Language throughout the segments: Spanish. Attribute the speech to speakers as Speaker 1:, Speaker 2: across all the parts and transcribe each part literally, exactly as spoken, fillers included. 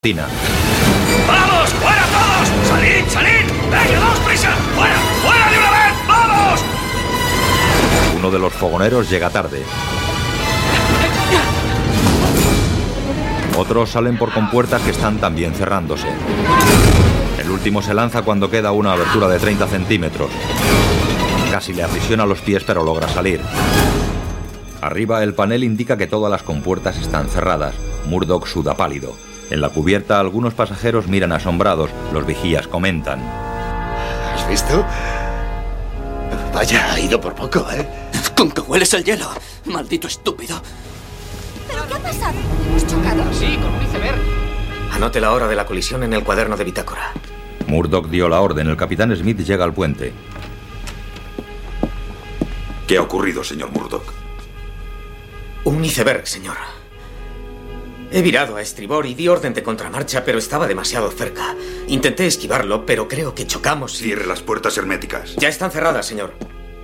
Speaker 1: Tina.
Speaker 2: ¡Vamos! ¡Fuera todos! ¡Salid! ¡Salid! ¡Venga, daos prisa! ¡Fuera! ¡Fuera de una vez! ¡Vamos!
Speaker 1: Uno de los fogoneros llega tarde. Otros salen por compuertas que están también cerrándose. El último se lanza cuando queda una abertura de treinta centímetros. Casi le aprisiona los pies, pero logra salir. Arriba, el panel indica que todas las compuertas están cerradas. Murdoch suda pálido. En la cubierta, algunos pasajeros miran asombrados. Los vigías comentan.
Speaker 3: ¿Has visto? Vaya, ha ido por poco, ¿eh?
Speaker 4: ¿Con qué hueles el hielo? Maldito estúpido.
Speaker 5: ¿Pero qué ha pasado? ¿Hemos chocado?
Speaker 6: Sí, con un iceberg.
Speaker 7: Anote la hora de la colisión en el cuaderno de bitácora.
Speaker 1: Murdoch dio la orden. El capitán Smith llega al puente.
Speaker 8: ¿Qué ha ocurrido, señor Murdoch?
Speaker 7: Un iceberg, señor. He virado a estribor y di orden de contramarcha, pero estaba demasiado cerca. Intenté esquivarlo, pero creo que chocamos y...
Speaker 8: Cierre las puertas herméticas.
Speaker 7: Ya están cerradas, señor.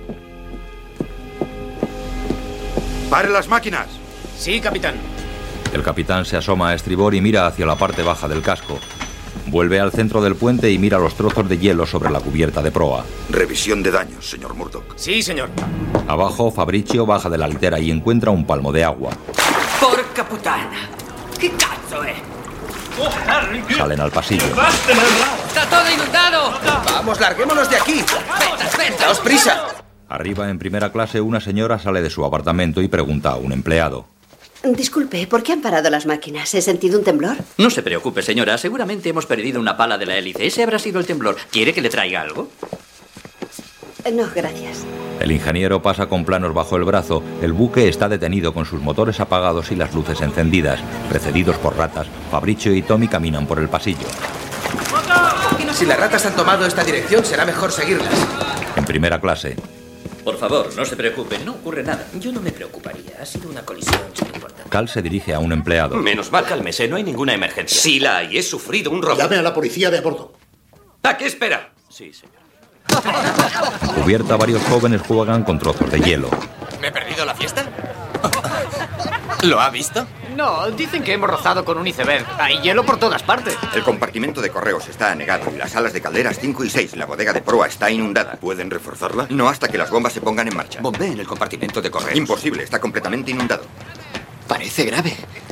Speaker 8: ¡Pare las máquinas!
Speaker 7: Sí, capitán.
Speaker 1: El capitán se asoma a estribor y mira hacia la parte baja del casco. Vuelve al centro del puente y mira los trozos de hielo sobre la cubierta de proa.
Speaker 8: Revisión de daños, señor Murdoch.
Speaker 7: Sí, señor.
Speaker 1: Abajo, Fabricio baja de la litera y encuentra un palmo de agua.
Speaker 4: Porca puttana. ¿Qué cazzo es?
Speaker 1: Salen al pasillo.
Speaker 4: ¡Está todo inundado!
Speaker 3: ¡Vamos, larguémonos de aquí!
Speaker 4: ¡Espera, espera!
Speaker 3: ¡Daos prisa!
Speaker 1: Arriba, en primera clase, una señora sale de su apartamento y pregunta a un empleado.
Speaker 9: Disculpe, ¿por qué han parado las máquinas? ¿He sentido un temblor?
Speaker 4: No se preocupe, señora. Seguramente hemos perdido una pala de la hélice. Ese habrá sido el temblor. ¿Quiere que le traiga algo?
Speaker 9: No, gracias.
Speaker 1: El ingeniero pasa con planos bajo el brazo. El buque está detenido con sus motores apagados y las luces encendidas. Precedidos por ratas, Fabricio y Tommy caminan por el pasillo.
Speaker 3: Si las ratas han tomado esta dirección, será mejor seguirlas.
Speaker 1: En primera clase.
Speaker 4: Por favor, no se preocupe. No ocurre nada. Yo no me preocuparía. Ha sido una colisión sin importancia.
Speaker 1: Cal se dirige a un empleado.
Speaker 6: Menos mal, cálmese. No hay ninguna emergencia.
Speaker 7: Sí la hay. He sufrido un robo.
Speaker 3: Llame a la policía de a bordo.
Speaker 7: ¿A qué espera?
Speaker 6: Sí, señor.
Speaker 1: En cubierta, varios jóvenes juegan con trozos de hielo.
Speaker 6: ¿Me he perdido la fiesta? ¿Lo ha visto? No, dicen que hemos rozado con un iceberg. Hay hielo por todas partes.
Speaker 8: El compartimento de correos está anegado y las salas de calderas cinco y seis, la bodega de proa, está inundada. ¿Pueden reforzarla? No hasta que las bombas se pongan en marcha.
Speaker 7: Bombé en el compartimento de correos.
Speaker 8: Imposible, está completamente inundado.
Speaker 3: Parece grave.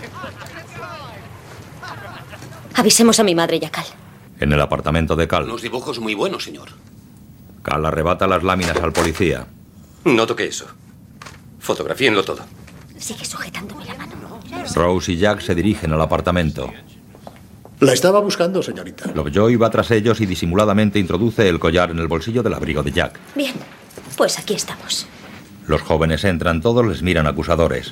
Speaker 5: Avisemos a mi madre y a Cal.
Speaker 1: En el apartamento de Cal.
Speaker 7: Unos dibujos muy buenos, señor.
Speaker 1: Cal arrebata las láminas al policía.
Speaker 7: No toque eso. Fotografíenlo todo.
Speaker 5: Sigue sujetándome la mano.
Speaker 1: Rose y Jack se dirigen al apartamento.
Speaker 10: La estaba buscando, señorita.
Speaker 1: Lovejoy va tras ellos y disimuladamente introduce el collar en el bolsillo del abrigo de Jack.
Speaker 5: Bien, pues aquí estamos.
Speaker 1: Los jóvenes entran, todos les miran acusadores.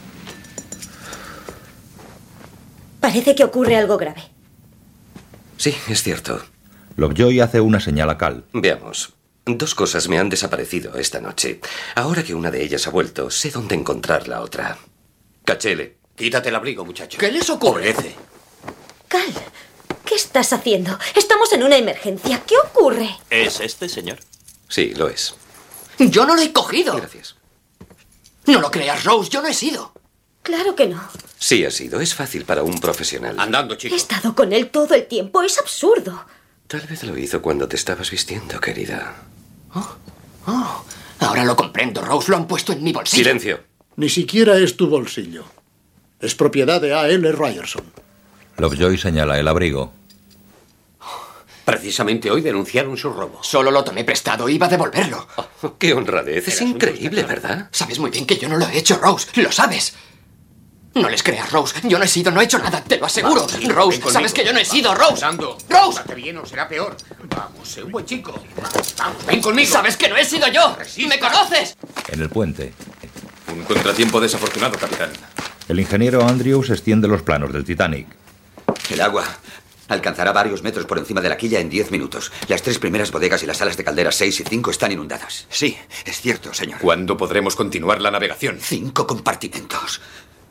Speaker 5: Parece que ocurre algo grave.
Speaker 7: Sí, es cierto.
Speaker 1: Lovejoy hace una señal a Cal.
Speaker 7: Veamos. Dos cosas me han desaparecido esta noche. Ahora que una de ellas ha vuelto, sé dónde encontrar la otra. Cachele, quítate el abrigo, muchacho.
Speaker 3: ¿Qué les ocurre?
Speaker 7: Obedece.
Speaker 5: Cal, ¿qué estás haciendo? Estamos en una emergencia. ¿Qué ocurre?
Speaker 6: ¿Es este, señor?
Speaker 7: Sí, lo es.
Speaker 3: Yo no lo he cogido.
Speaker 7: Gracias.
Speaker 3: No lo creas, Rose, yo no he sido.
Speaker 5: Claro que no.
Speaker 7: Sí ha sido. Es fácil para un profesional.
Speaker 4: Andando,
Speaker 5: He
Speaker 4: chico.
Speaker 5: estado con él todo el tiempo. Es absurdo.
Speaker 7: Tal vez lo hizo cuando te estabas vistiendo, querida.
Speaker 3: Oh, oh. Ahora lo comprendo, Rose. Lo han puesto en mi bolsillo.
Speaker 7: Silencio.
Speaker 10: Ni siquiera es tu bolsillo. Es propiedad de A L Ryerson.
Speaker 1: Lovejoy señala el abrigo.
Speaker 4: Precisamente hoy denunciaron su robo.
Speaker 3: Solo lo tomé prestado. Iba a devolverlo.
Speaker 7: Oh, qué honradez. Es increíble, ¿verdad?
Speaker 3: Sabes muy bien que yo no lo he hecho, Rose. Lo sabes. No les creas, Rose. Yo no he sido, no he hecho nada. Te lo aseguro.
Speaker 4: Vamos, hijo,
Speaker 3: Rose,
Speaker 4: ven conmigo.
Speaker 3: sabes que yo no he sido, Rose.
Speaker 4: Andando.
Speaker 3: Rose.
Speaker 4: Pórtate bien o será peor. Vamos, sé un buen chico. Vamos, ven conmigo.
Speaker 3: Sabes que no he sido yo.
Speaker 4: Resista.
Speaker 3: ¿Me conoces?
Speaker 1: En el puente,
Speaker 7: Un contratiempo desafortunado, capitán.
Speaker 1: el ingeniero Andrews extiende los planos del Titanic.
Speaker 11: El agua alcanzará varios metros por encima de la quilla en diez minutos. Las tres primeras bodegas y las salas de calderas seis y cinco están inundadas.
Speaker 8: Sí, es cierto, señor.
Speaker 7: ¿Cuándo podremos continuar la navegación?
Speaker 11: Cinco compartimentos.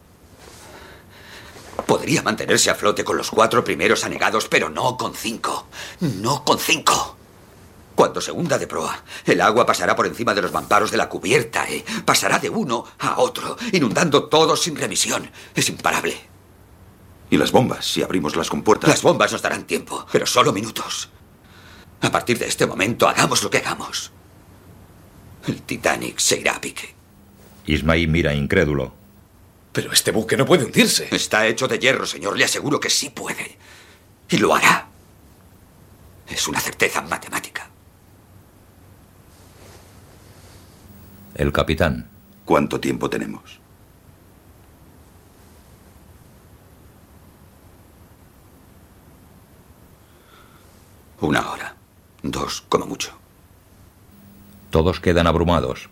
Speaker 11: Podría mantenerse a flote con los cuatro primeros anegados, pero no con cinco. No con cinco. Cuando se hunda de proa, el agua pasará por encima de los mamparos de la cubierta, ¿eh? Pasará de uno a otro, inundando todo sin remisión. Es imparable.
Speaker 12: ¿Y las bombas, si abrimos las compuertas?
Speaker 11: Las bombas nos darán tiempo, pero solo minutos. A partir de este momento, hagamos lo que hagamos. El Titanic se irá a pique.
Speaker 1: Ismay mira incrédulo.
Speaker 13: Pero este buque no puede hundirse.
Speaker 11: Está hecho de hierro, señor. Le aseguro que sí puede. Y lo hará. Es una certeza matemática.
Speaker 1: El capitán.
Speaker 12: ¿Cuánto tiempo tenemos?
Speaker 11: Una hora. Dos, como mucho.
Speaker 1: Todos quedan abrumados.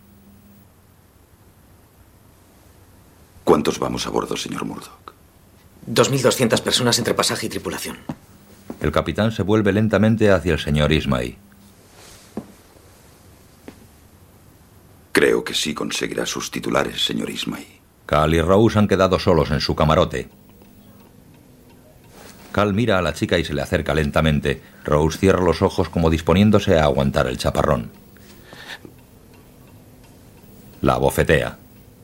Speaker 12: ¿Cuántos vamos a bordo, señor Murdoch?
Speaker 7: dos mil doscientas personas entre pasaje y tripulación.
Speaker 1: El capitán se vuelve lentamente hacia el señor Ismay.
Speaker 12: Creo que sí conseguirá sus titulares, señor Ismay.
Speaker 1: Cal y Rose han quedado solos en su camarote. Cal mira a la chica y se le acerca lentamente. Rose cierra los ojos como disponiéndose a aguantar el chaparrón. La abofetea.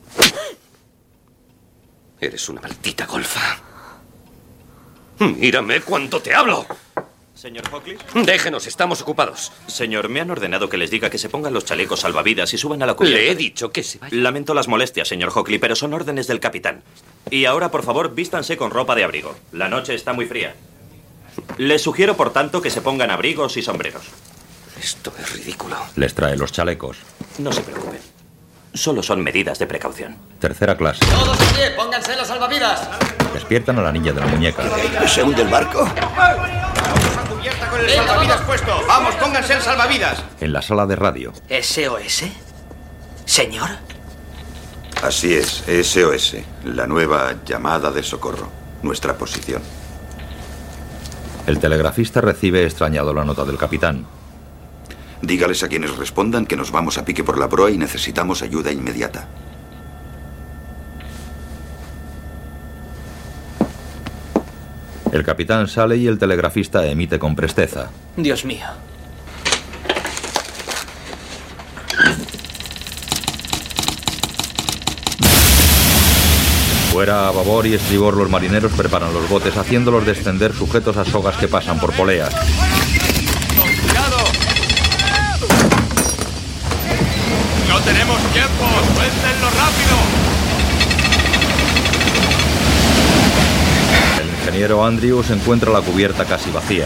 Speaker 2: Eres una maldita golfa. Mírame cuánto te hablo.
Speaker 14: Señor Hockley.
Speaker 2: Déjenos, estamos ocupados.
Speaker 14: Señor, me han ordenado que les diga que se pongan los chalecos salvavidas y suban a la cubierta.
Speaker 2: Le he dicho que se vaya.
Speaker 14: Lamento las molestias, señor Hockley, pero son órdenes del capitán. Y ahora, por favor, vístanse con ropa de abrigo. La noche está muy fría. Les sugiero, por tanto, que se pongan abrigos y sombreros.
Speaker 2: Esto es ridículo.
Speaker 1: Les trae los chalecos.
Speaker 14: No se preocupen. Solo son medidas de precaución.
Speaker 1: Tercera clase.
Speaker 6: ¡Todos en pie! ¡Pónganse las salvavidas!
Speaker 1: Despiertan a la niña de la muñeca.
Speaker 8: ¿Se hunde el barco?
Speaker 6: ¡Vamos a cubierta con el salvavidas puesto! ¡Vamos, pónganse el salvavidas!
Speaker 1: En la sala de radio.
Speaker 6: ¿S O S? ¿Señor?
Speaker 12: Así es, S O S, la nueva llamada de socorro. Nuestra posición.
Speaker 1: El telegrafista recibe extrañado la nota del capitán.
Speaker 12: Dígales a quienes respondan que nos vamos a pique por la proa y necesitamos ayuda inmediata.
Speaker 1: El capitán sale y el telegrafista emite con presteza.
Speaker 6: Dios mío.
Speaker 1: Fuera a babor y estribor los marineros preparan los botes haciéndolos descender sujetos a sogas que pasan por poleas.
Speaker 6: ¡Cuidado! ¡No tenemos tiempo! ¡Suéltenlo rápido!
Speaker 1: El ingeniero Andrews encuentra la cubierta casi vacía.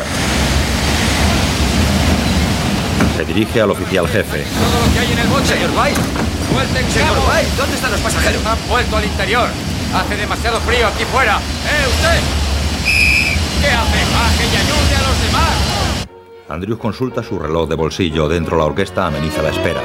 Speaker 1: Se dirige al oficial jefe.
Speaker 6: Todo lo que hay en el bote. Señor White. ¡Suelten,
Speaker 11: Señor White, ¿dónde están los pasajeros?
Speaker 6: Han vuelto al interior. Hace demasiado frío aquí fuera. ¡Eh, usted! ¿Qué hace? ¡Baje y ayude a los demás!
Speaker 1: Andrews consulta su reloj de bolsillo. Dentro la orquesta ameniza la espera.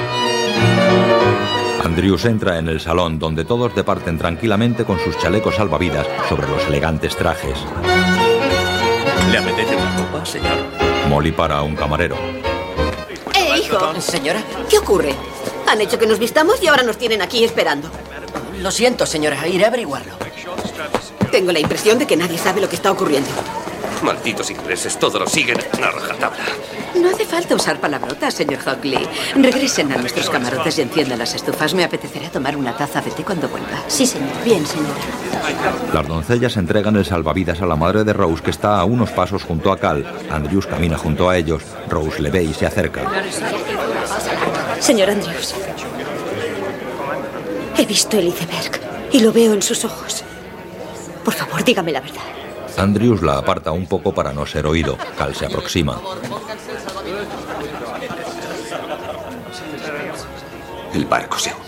Speaker 1: Andrews entra en el salón donde todos departen tranquilamente con sus chalecos salvavidas sobre los elegantes trajes.
Speaker 14: ¿Le apetece una copa, señor?
Speaker 1: Molly para a un camarero.
Speaker 9: ¡Eh, hijo!
Speaker 6: Señora.
Speaker 9: ¿Qué ocurre? Han hecho que nos vistamos y ahora nos tienen aquí esperando.
Speaker 6: Lo siento, señora. Iré a averiguarlo.
Speaker 9: Tengo la impresión de que nadie sabe lo que está ocurriendo.
Speaker 2: Malditos ingleses, todo lo siguen a rajatabla.
Speaker 15: No hace falta usar palabrotas, señor Hockley. Regresen a nuestros camarotes y enciendan las estufas. Me apetecerá tomar una taza de té cuando vuelva.
Speaker 5: Sí, señor. Bien, señora.
Speaker 1: Las doncellas entregan el salvavidas a la madre de Rose, que está a unos pasos junto a Cal. Andrews camina junto a ellos. Rose le ve y se acerca.
Speaker 5: Señor Andrews. He visto el iceberg y lo veo en sus ojos. Por favor, dígame la verdad.
Speaker 1: Andrews la aparta un poco para no ser oído. Cal se aproxima.
Speaker 11: El barco se hunde.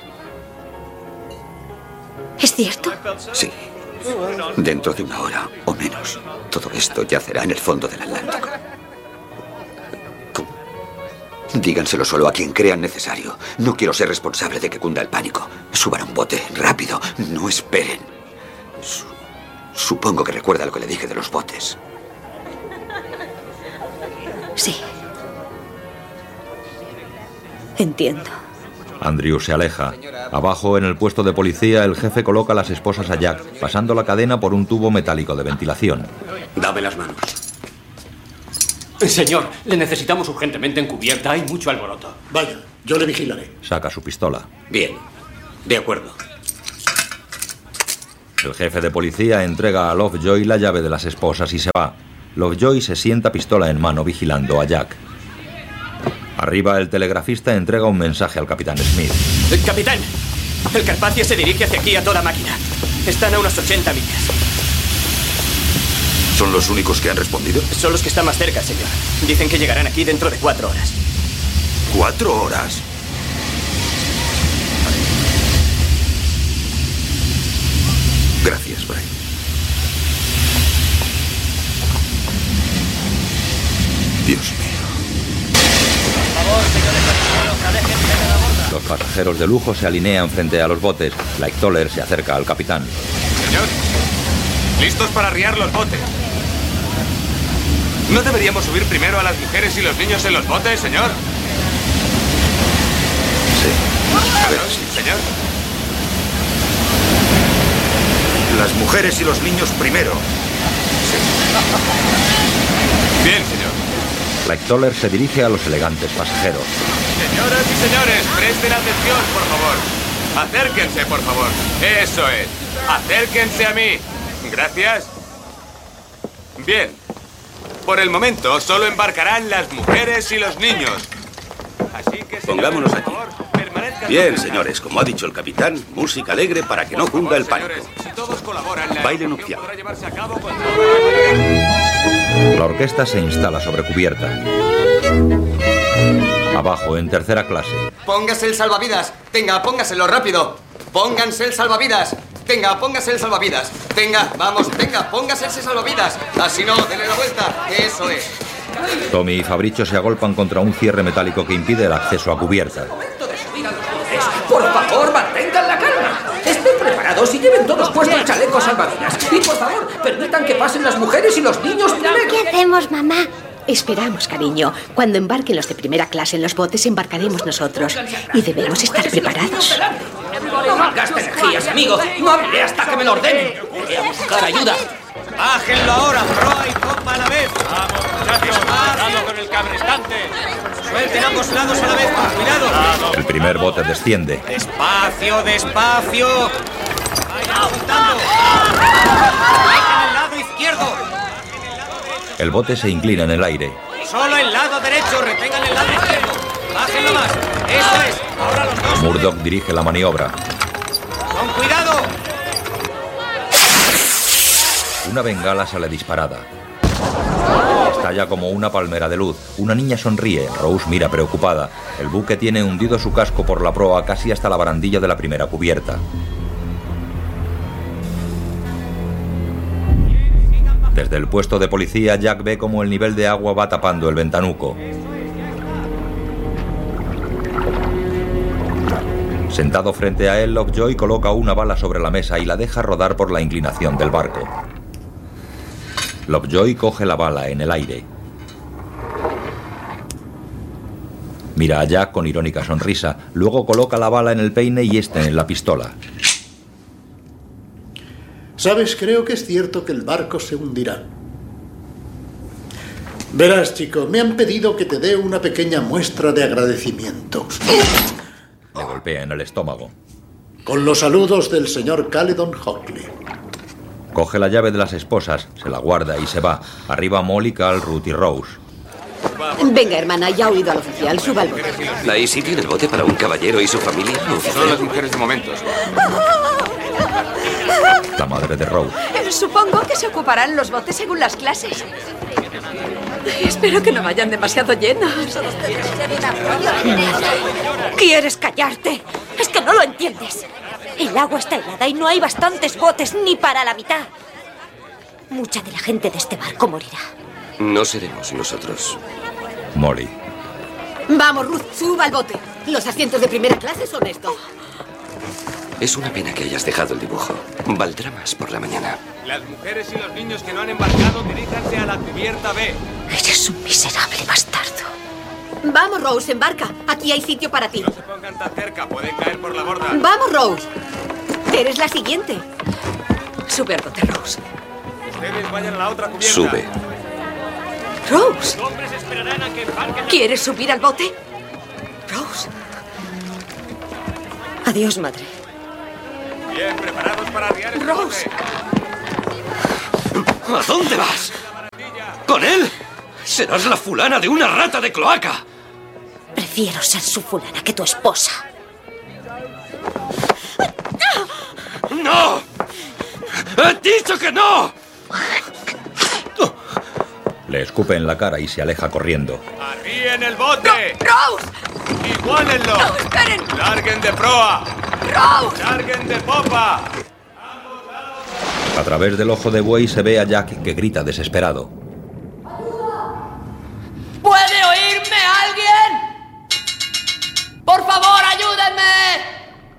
Speaker 5: ¿Es cierto?
Speaker 11: Sí. Dentro de una hora o menos, todo esto yacerá en el fondo del Atlántico. Díganselo solo a quien crean necesario. No quiero ser responsable de que cunda el pánico. Suban a un bote, rápido. No esperen. Su- Supongo que recuerda lo que le dije de los botes.
Speaker 5: Sí. Entiendo.
Speaker 1: Andrews se aleja. Abajo, en el puesto de policía, el jefe coloca las esposas a Jack, pasando la cadena por un tubo metálico de ventilación.
Speaker 11: Dame las manos.
Speaker 6: Señor, le necesitamos urgentemente en cubierta. Hay mucho alboroto.
Speaker 10: Vaya, yo le vigilaré.
Speaker 1: Saca su pistola.
Speaker 11: Bien. De acuerdo.
Speaker 1: El jefe de policía entrega a Lovejoy la llave de las esposas y se va. Lovejoy se sienta pistola en mano vigilando a Jack. Arriba, el telegrafista entrega un mensaje al capitán Smith.
Speaker 6: Capitán, el Carpathia se dirige hacia aquí a toda máquina. Están a unas ochenta millas.
Speaker 12: ¿Son los únicos que han respondido?
Speaker 6: Son los que están más cerca, señor. Dicen que llegarán aquí dentro de cuatro horas.
Speaker 12: ¿Cuatro horas? Gracias, Brian. Dios mío.
Speaker 1: Los pasajeros de lujo se alinean frente a los botes. Lightoller se acerca al capitán.
Speaker 16: Señor, listos para arriar los botes. ¿No deberíamos subir primero a las mujeres y los niños en los botes, señor?
Speaker 12: Sí. A ver,
Speaker 16: sí, señor.
Speaker 12: Las mujeres y los niños primero. Sí.
Speaker 16: Bien, señor.
Speaker 1: Lightoller se dirige a los elegantes pasajeros.
Speaker 16: Señoras y señores, presten atención, por favor. Acérquense, por favor. Eso es. Acérquense a mí. Gracias. Bien. Por el momento, solo embarcarán las mujeres y los niños. Así que, señores,
Speaker 17: pongámonos
Speaker 16: por
Speaker 17: aquí.
Speaker 16: favor, permanezcan.
Speaker 17: Bien, señores, como ha dicho el capitán, música alegre para que no cunda el pánico.
Speaker 16: Si todos colaboran, la
Speaker 17: Baile
Speaker 16: ejecución
Speaker 17: nupcial.
Speaker 16: podrá llevarse a cabo con toda normalidad.
Speaker 1: La orquesta se instala sobre cubierta. Abajo, en tercera clase.
Speaker 3: Póngase el salvavidas. Tenga, póngaselo rápido. Pónganse el salvavidas. Tenga, póngase el salvavidas. Tenga, vamos, venga, póngase ese salvavidas. Así no, denle la vuelta. Eso es.
Speaker 1: Tommy y Fabricio se agolpan contra un cierre metálico que impide el acceso a cubierta.
Speaker 18: Por favor, mantengan la calma. Estén preparados y lleven todos puestos chalecos salvavidas. Y por favor, permitan que pasen las mujeres y los niños primero.
Speaker 9: ¿Qué hacemos, mamá?
Speaker 15: Esperamos, cariño. Cuando embarquen los de primera clase en los botes, embarcaremos nosotros. Y debemos estar preparados.
Speaker 18: No malgaste energías, amigo. No abriré hasta que me lo ordenen. Voy a buscar ayuda.
Speaker 2: ¡Bájenlo ahora! ¡Proa y popa a la vez! ¡Vamos, muchachos! ¡Cuidado con el cabrestante! ¡Suelten ambos lados a la vez! ¡Cuidado!
Speaker 1: El primer bote desciende.
Speaker 2: ¡Despacio, despacio! ¡Vayan soltando! ¡Dejen el lado izquierdo!
Speaker 1: El bote se inclina en el aire.
Speaker 2: ¡Solo el lado derecho! ¡Retengan el lado izquierdo! ¡Bájenlo más! ¡Eso es! ¡Ahora los dos!
Speaker 1: Murdoch dirige la maniobra.
Speaker 2: ¡Con cuidado!
Speaker 1: Una bengala sale disparada. Estalla como una palmera de luz. Una niña sonríe. Rose mira preocupada. El buque tiene hundido su casco por la proa casi hasta la barandilla de la primera cubierta. Desde el puesto de policía, Jack ve cómo el nivel de agua va tapando el ventanuco. Sentado frente a él, Lovejoy coloca una bala sobre la mesa y la deja rodar por la inclinación del barco. Lovejoy coge la bala en el aire. Mira a Jack con irónica sonrisa. Luego coloca la bala en el peine y este en la pistola.
Speaker 10: Sabes, creo que es cierto que el barco se hundirá. Verás, chico, me han pedido que te dé una pequeña muestra de agradecimiento.
Speaker 1: Le golpea en el estómago.
Speaker 10: Con los saludos del señor Caledon Hockley.
Speaker 1: Coge la llave de las esposas, se la guarda y se va. Arriba Molly, Cal, Ruth y Rose.
Speaker 15: Venga, hermana, ya ha oído al oficial. Suba al bote.
Speaker 11: ¿Hay sitio en el bote para un caballero y su familia?
Speaker 16: Son las mujeres de momentos.
Speaker 1: La madre de Rose.
Speaker 15: Supongo que se ocuparán los botes según las clases. Espero que no vayan demasiado llenos.
Speaker 5: ¿Quieres callarte? Es que no lo entiendes. El agua está helada y no hay bastantes botes ni para la mitad. Mucha de la gente de este barco morirá.
Speaker 11: No seremos nosotros.
Speaker 1: Molly.
Speaker 15: Vamos, Ruth, suba al bote. Los asientos de primera clase son estos.
Speaker 11: Es una pena que hayas dejado el dibujo. Valdrá más por la mañana.
Speaker 16: Las mujeres y los niños que no han embarcado, diríjanse a la cubierta B.
Speaker 5: Eres un miserable bastardo.
Speaker 15: Vamos, Rose, embarca. Aquí hay sitio para ti.
Speaker 16: No se pongan tan cerca, pueden caer por la borda.
Speaker 15: Vamos, Rose. Eres la siguiente. Sube al bote, Rose.
Speaker 16: Ustedes vayan a la otra cubierta.
Speaker 11: Sube.
Speaker 15: Rose.
Speaker 16: Los hombres esperarán a que embarquen.
Speaker 15: ¿Quieres subir al bote? Rose.
Speaker 5: Adiós, madre.
Speaker 16: Bien, preparados para arriar el
Speaker 18: Rose. ¿A dónde vas? ¿Con él? Serás la fulana de una rata de cloaca.
Speaker 5: Prefiero ser su fulana que tu esposa.
Speaker 18: ¡No! ¡He dicho que no!
Speaker 1: Le escupe en la cara y se aleja corriendo.
Speaker 16: ¡Arríen el bote!
Speaker 5: ¡Rose!
Speaker 16: ¡Igualenlo!
Speaker 5: ¡No, esperen!
Speaker 16: ¡Larguen de proa!
Speaker 5: ¡Rose!
Speaker 16: ¡Larguen de popa!
Speaker 1: A través del ojo de buey se ve a Jack que grita desesperado.
Speaker 19: ¿Puede oírme alguien? ¡Por favor, ayúdenme!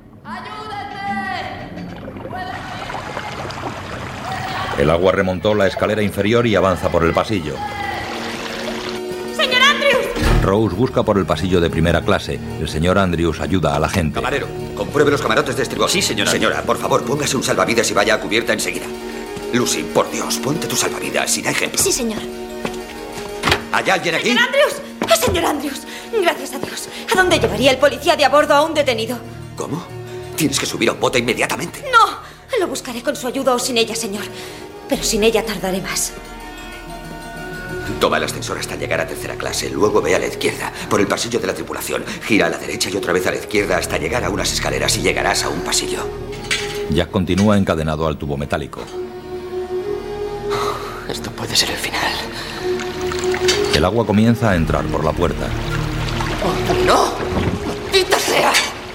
Speaker 1: El agua remontó la escalera inferior y avanza por el pasillo.
Speaker 5: ¡Señor Andrews!
Speaker 1: Rose busca por el pasillo de primera clase. El señor Andrews ayuda a la gente.
Speaker 11: Camarero, compruebe los camarotes de estribor.
Speaker 4: Sí, señora.
Speaker 11: Señora, por favor, póngase un salvavidas y vaya a cubierta enseguida. Lucy, por Dios, ponte tu salvavidas y da ejemplo.
Speaker 5: Sí, señor.
Speaker 11: ¿Hay alguien aquí?
Speaker 5: ¡Señor Andrews! ¡Ah, señor Andrews! Gracias a Dios. ¿A dónde llevaría el policía de a bordo a un detenido?
Speaker 11: ¿Cómo? Tienes que subir a un bote inmediatamente.
Speaker 5: ¡No! Lo buscaré con su ayuda o sin ella, señor. Pero sin ella tardaré más.
Speaker 11: Toma el ascensor hasta llegar a tercera clase. Luego ve a la izquierda, por el pasillo de la tripulación. Gira a la derecha y otra vez a la izquierda hasta llegar a unas escaleras y llegarás a un pasillo.
Speaker 1: Jack continúa encadenado al tubo metálico.
Speaker 6: Esto puede ser el final.
Speaker 1: El agua comienza a entrar por la puerta.
Speaker 19: ¡Oh, no! ¡Maldita sea!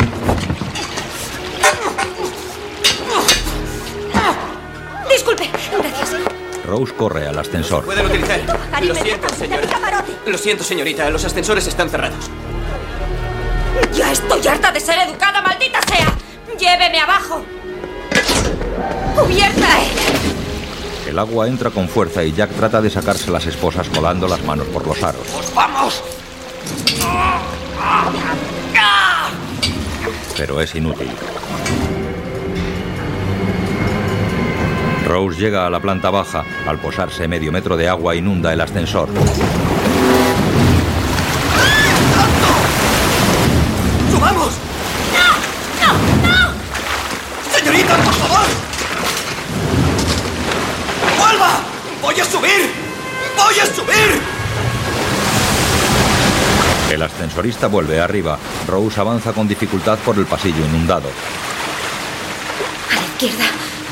Speaker 5: Disculpe, gracias.
Speaker 1: Rose corre al ascensor.
Speaker 6: Pueden utilizar.
Speaker 5: Harry,
Speaker 6: Lo
Speaker 5: me
Speaker 6: siento,
Speaker 5: dejas en el
Speaker 6: señora.
Speaker 5: camarote.
Speaker 6: Lo siento, señorita. Los ascensores están cerrados.
Speaker 5: Ya estoy harta de ser educada, maldita sea. Lléveme abajo. ¡Cubierta!
Speaker 1: El agua entra con fuerza y Jack trata de sacarse las esposas colando las manos por los aros.
Speaker 18: ¡Vamos!
Speaker 1: Pero es inútil. Rose llega a la planta baja. Al posarse, medio metro de agua inunda el ascensor.
Speaker 18: ¡Subamos!
Speaker 5: ¡No! ¡No! ¡No!
Speaker 18: ¡Señorita, por favor! ¡Vuelva! ¡Voy a subir! ¡Voy a subir!
Speaker 1: El ascensorista vuelve arriba. Rose avanza con dificultad por el pasillo inundado.
Speaker 5: A la izquierda.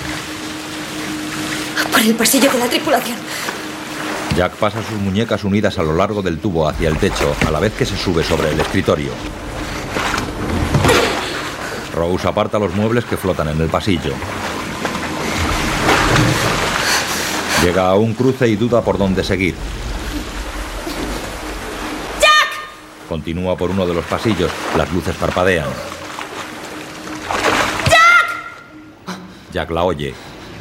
Speaker 5: Por el pasillo de la tripulación.
Speaker 1: Jack pasa sus muñecas unidas a lo largo del tubo hacia el techo, a la vez que se sube sobre el escritorio. Rose aparta los muebles que flotan en el pasillo. Llega a un cruce y duda por dónde seguir.
Speaker 5: ¡Jack!
Speaker 1: Continúa por uno de los pasillos. Las luces parpadean.
Speaker 5: ¡Jack!
Speaker 1: Jack la oye.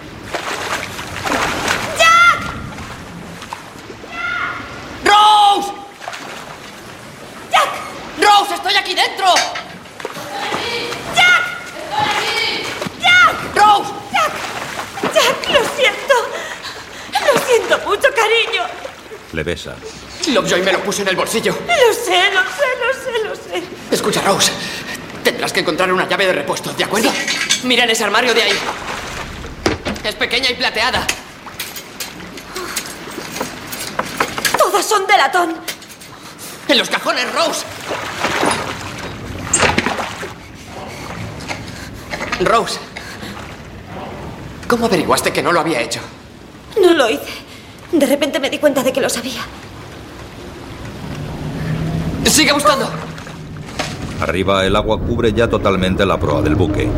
Speaker 19: ¡Rose! ¡Jack! ¡Rose, estoy aquí dentro!
Speaker 5: ¡Jack! ¡Jack!
Speaker 19: ¡Rose!
Speaker 5: ¡Jack! ¡Jack, lo siento! Lo siento mucho, cariño.
Speaker 1: Le besa.
Speaker 6: Lovejoy me lo puso en el bolsillo.
Speaker 5: Lo sé, lo sé, lo sé, lo sé.
Speaker 6: Escucha, Rose. Tendrás que encontrar una llave de repuesto, ¿de acuerdo? Mira en ese armario de ahí. Es pequeña y plateada.
Speaker 5: Todas son de latón.
Speaker 6: En los cajones, Rose. Rose. ¿Cómo averiguaste que no lo había hecho?
Speaker 5: No lo hice. De repente me di cuenta de que lo sabía.
Speaker 6: ¡Sigue buscando!
Speaker 1: Arriba el agua cubre ya totalmente la proa del buque.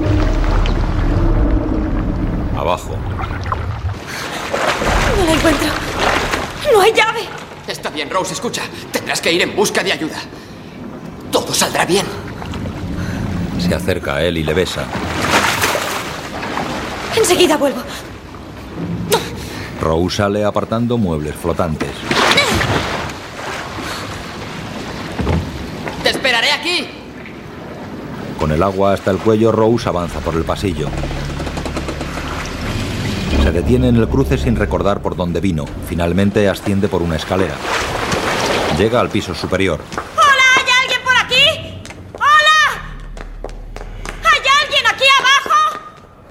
Speaker 1: Abajo.
Speaker 5: No la encuentro. No hay llave.
Speaker 6: Está bien, Rose, escucha. Tendrás que ir en busca de ayuda. Todo saldrá bien.
Speaker 1: Se acerca a él y le besa.
Speaker 5: Enseguida vuelvo.
Speaker 1: Rose sale apartando muebles flotantes.
Speaker 19: ¡Te esperaré aquí!
Speaker 1: Con el agua hasta el cuello, Rose avanza por el pasillo. Se detiene en el cruce sin recordar por dónde vino. Finalmente asciende por una escalera. Llega al piso superior.
Speaker 5: ¡Hola! ¿Hay alguien por aquí? ¡Hola! ¿Hay alguien aquí abajo?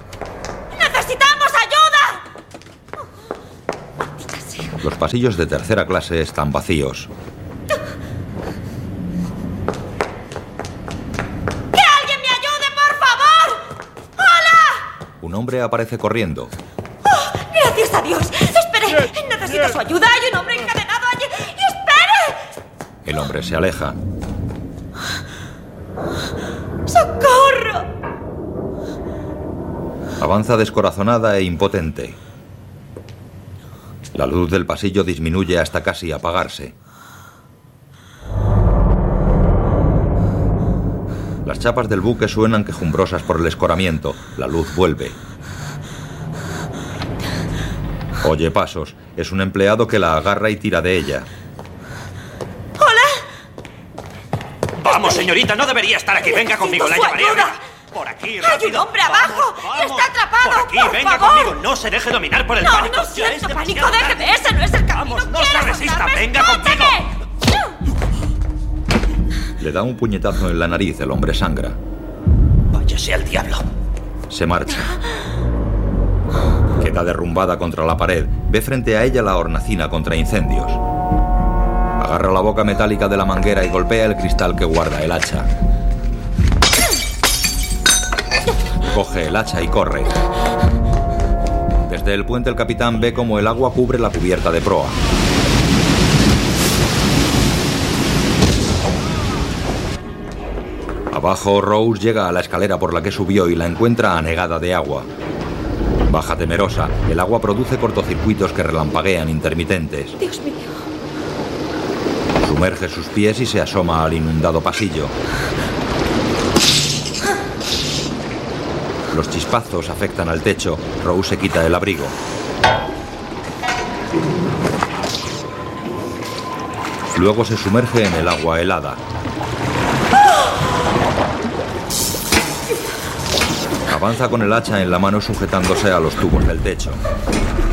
Speaker 1: pasillos de tercera clase están vacíos.
Speaker 5: ¡Que alguien me ayude, por favor! ¡Hola!
Speaker 1: Un hombre aparece corriendo.
Speaker 5: ¡Oh, gracias a Dios! ¡Espere! Necesito su ayuda. Hay un hombre encadenado allí. ¡Espere!
Speaker 1: El hombre se aleja.
Speaker 5: ¡Socorro!
Speaker 1: Avanza descorazonada e impotente. La luz del pasillo disminuye hasta casi apagarse. Las chapas del buque suenan quejumbrosas por el escoramiento. La luz vuelve. Oye pasos. Es un empleado que la agarra y tira de ella.
Speaker 14: Vamos, señorita, no debería estar aquí. Venga conmigo, la llevaré a ver. Por aquí, rápido.
Speaker 5: ¡Hay un hombre abajo!
Speaker 14: Vamos, vamos.
Speaker 5: ¡Está atrapado!
Speaker 14: Por aquí,
Speaker 5: por
Speaker 14: venga
Speaker 5: favor.
Speaker 14: conmigo. No se deje dominar por el
Speaker 5: no,
Speaker 14: pánico.
Speaker 5: No,
Speaker 14: Ya
Speaker 5: siento
Speaker 14: es
Speaker 5: pánico.
Speaker 14: demasiado
Speaker 5: Déjeme.
Speaker 14: tarde.
Speaker 5: Ese no es el camino.
Speaker 14: Vamos, no se
Speaker 5: ¡Quiero
Speaker 14: resista.
Speaker 5: contarme!
Speaker 14: Venga conmigo.
Speaker 1: Le da un puñetazo en la nariz. El hombre sangra.
Speaker 14: Váyase al diablo.
Speaker 1: Se marcha. Queda derrumbada contra la pared. Ve frente a ella la hornacina contra incendios. Agarra la boca metálica de la manguera y golpea el cristal que guarda el hacha. Coge el hacha y corre. Desde el puente el capitán ve cómo el agua cubre la cubierta de proa. Abajo, Rose llega a la escalera por la que subió y la encuentra anegada de agua. Baja temerosa. El agua produce cortocircuitos que relampaguean intermitentes.
Speaker 5: Dios mío.
Speaker 1: Sumerge sus pies y se asoma al inundado pasillo. Los chispazos afectan al techo. Rose se quita el abrigo. Luego se sumerge en el agua helada. Avanza con el hacha en la mano sujetándose a los tubos del techo.